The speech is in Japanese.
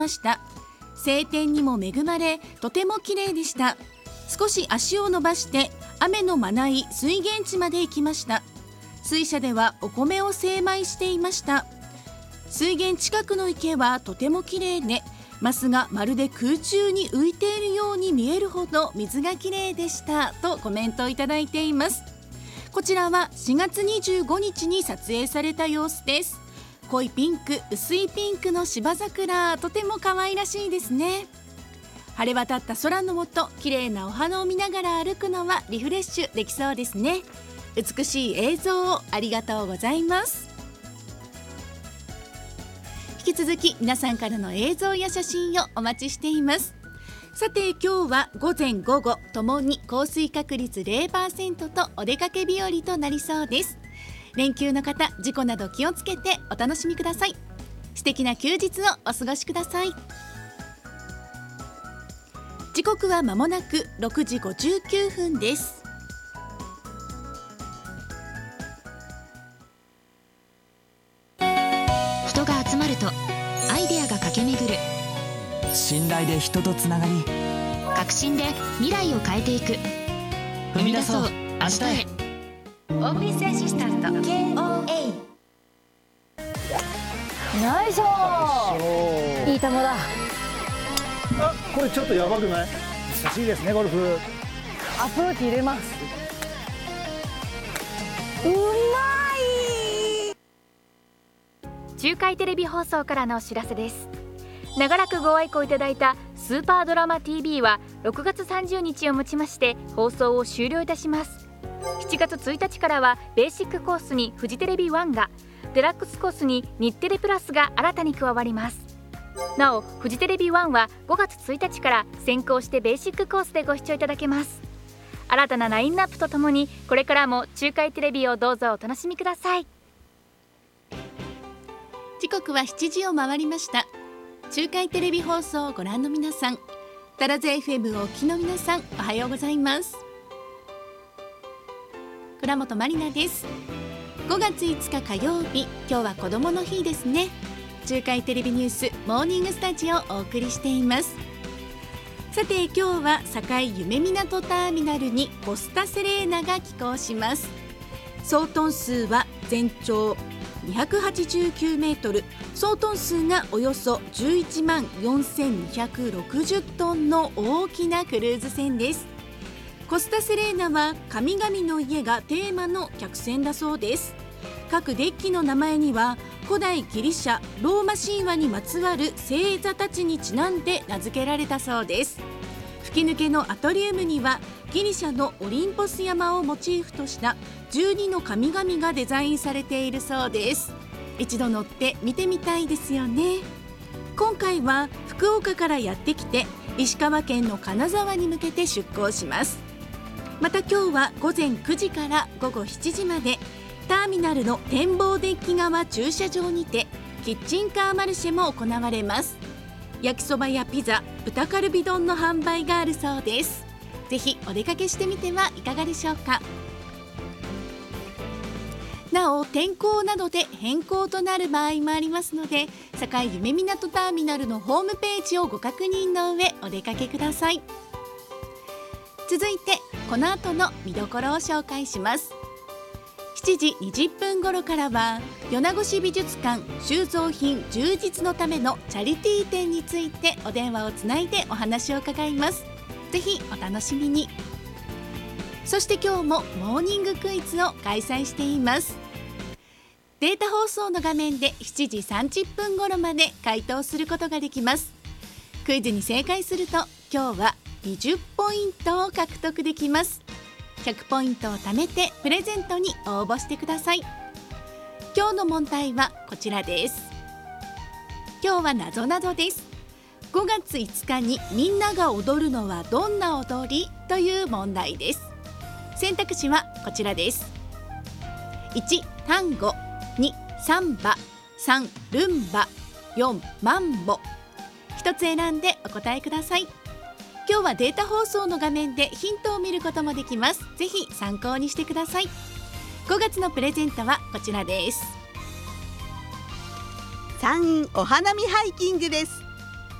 ました。晴天にも恵まれ、とても綺麗でした。少し足を伸ばして雨のまない水源地まで行きました。水車ではお米を精米していました。水源近くの池はとても綺麗で、マスがまるで空中に浮いているように見えるほど水が綺麗でしたとコメントをいただいています。こちらは4月25日に撮影された様子です。濃いピンク、薄いピンクの芝桜、とても可愛らしいですね。晴れ渡った空の下、綺麗なお花を見ながら歩くのはリフレッシュできそうですね。美しい映像をありがとうございます。引き続き皆さんからの映像や写真をお待ちしています。さて今日は午前午後ともに降水確率 0% とお出かけ日和となりそうです。連休の方、事故など気をつけてお楽しみください。素敵な休日をお過ごしください。時刻は間もなく6時59分です。 人が集まるとアイデアが駆け巡る。 信頼で人とつながり、 革新で未来を変えていく。 踏み出そう明日へ。 オーフィスアシスタント KOA。 よいしょ、いい球だ。 あ、これちょっとやばくない？難しいですね、ゴルフ。 アプローチ入れます。うまい。 中海テレビ放送からのお知らせです。長らくご愛顧いただいたスーパードラマ TV は6月30日をもちまして放送を終了いたします。7月1日からはベーシックコースにフジテレビ1が、デラックスコースに日テレプラスが新たに加わります。なおフジテレビ1は5月1日から先行してベーシックコースでご視聴いただけます。新たなラインナップとともにこれからも中海テレビをどうぞお楽しみください。 時刻は7時を回りました。中海テレビ放送をご覧の皆さん、タラズ FM をお聞きの皆さん、おはようございます。倉本まりなです。5月5日火曜日、今日は子どもの日ですね。中海テレビニュースモーニングスタジオをお送りしています。さて今日は堺夢港ターミナルにコスタセレーナが寄港します。総トン数は全長289メートル、総トン数がおよそ11万4260トンの大きなクルーズ船です。コスタセレーナは神々の家がテーマの客船だそうです。各デッキの名前には古代ギリシャ・ローマ神話にまつわる星座たちにちなんで名付けられたそうです。吹き抜けのアトリウムにはギリシャのオリンポス山をモチーフとした12の神々がデザインされているそうです。一度乗って見てみたいですよね。今回は福岡からやってきて石川県の金沢に向けて出港します。また今日は午前9時から午後7時までターミナルの展望デッキ側駐車場にてキッチンカーマルシェも行われます。焼きそばやピザ、豚カルビ丼の販売があるそうです。ぜひお出かけしてみてはいかがでしょうか。なお天候などで変更となる場合もありますので、堺夢港ターミナルのホームページをご確認の上お出かけください。続いてこの後の見どころを紹介します。7時20分頃からは米子市美術館収蔵品充実のためのチャリティー展についてお電話をつないでお話を伺います。ぜひお楽しみに。そして今日もモーニングクイズを開催しています。データ放送の画面で7時30分頃まで回答することができます。クイズに正解すると今日は20ポイントを獲得できます。100ポイントを貯めてプレゼントに応募してください。今日の問題はこちらです。今日はなぞなぞです。5月5日にみんなが踊るのはどんな踊りという問題です。選択肢はこちらです。1、タンゴ、2、サンバ、3、ルンバ、4、マンボ。一つ選んでお答えください。今日はデータ放送の画面でヒントを見ることもできます。ぜひ参考にしてください。5月のプレゼントはこちらです。 山陰お花見ハイキングです。